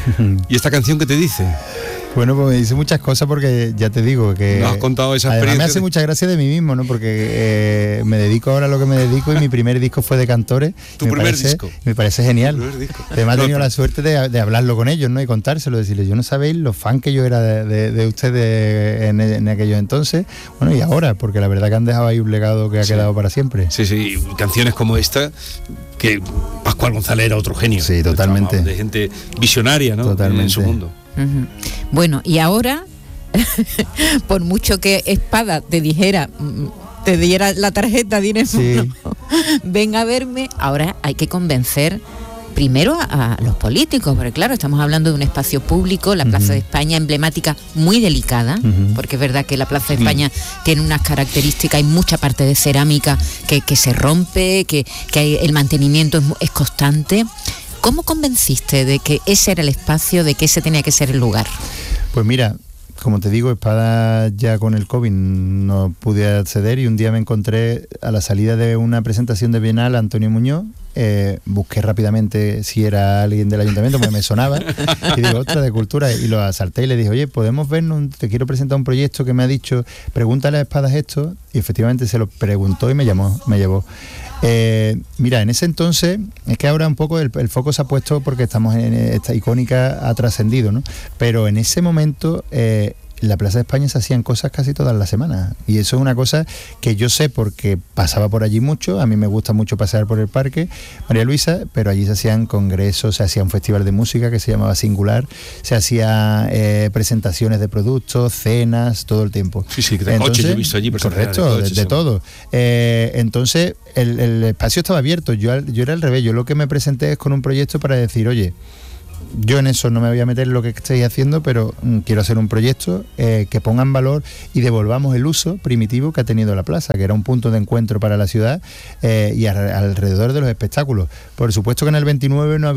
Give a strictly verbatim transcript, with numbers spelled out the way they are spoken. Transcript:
¿Y esta canción qué te dice? Bueno, pues me dice muchas cosas porque ya te digo que... ¿No has contado esa experiencia? Además me hace mucha gracia de mí mismo, ¿no? Porque eh, me dedico ahora a lo que me dedico y mi primer disco fue de Cantores. ¿Tu me primer parece, disco? Me parece genial. Disco. Además he tenido la suerte de, de hablarlo con ellos, ¿no? Y contárselo, decirles, yo no sabéis lo fan que yo era de, de, de ustedes en, en aquellos entonces, bueno, y ahora, porque la verdad que han dejado ahí un legado que ha sí. quedado para siempre. Sí, sí, canciones como esta, que Pascual González era otro genio. Sí, totalmente. De gente visionaria, ¿no? Totalmente. En su mundo. Uh-huh. Bueno, y ahora, por mucho que Espada te dijera, te diera la tarjeta, dinero, sí. no, ven a verme, ahora hay que convencer primero a, a los políticos, porque claro, estamos hablando de un espacio público, la Plaza uh-huh. de España, emblemática, muy delicada, uh-huh. porque es verdad que la Plaza de España uh-huh. tiene unas características, hay mucha parte de cerámica que, que se rompe, que, que hay, el mantenimiento es, es constante. ¿Cómo convenciste de que ese era el espacio, de que ese tenía que ser el lugar? Pues mira, como te digo, Espada ya con el COVID no pude acceder y un día me encontré a la salida de una presentación de Bienal a Antonio Muñoz. Eh, busqué rápidamente si era alguien del ayuntamiento porque me sonaba y digo, otra de cultura, y lo asalté y le dije, oye, podemos vernos, te quiero presentar un proyecto que me ha dicho, pregúntale a Espadas esto, y efectivamente se lo preguntó y me llamó, me llevó. Eh, mira, en ese entonces, es que ahora un poco el, el foco se ha puesto porque estamos en esta icónica, ha trascendido, ¿no? Pero en ese momento eh, en la Plaza de España se hacían cosas casi todas las semanas, y eso es una cosa que yo sé porque pasaba por allí mucho. A mí me gusta mucho pasear por el parque, María Luisa, pero allí se hacían congresos, se hacía un festival de música que se llamaba Singular, se hacía eh, presentaciones de productos, cenas, todo el tiempo. Sí, sí, que de coches yo he visto allí. Correcto, de, de todo. Eh, entonces el, el espacio estaba abierto, yo, yo era al revés, yo lo que me presenté es con un proyecto para decir, oye, yo en eso no me voy a meter en lo que estáis haciendo, pero mm, quiero hacer un proyecto eh, que ponga en valor y devolvamos el uso primitivo que ha tenido la plaza, que era un punto de encuentro para la ciudad eh, y a, alrededor de los espectáculos. Por supuesto que en el veintinueve no había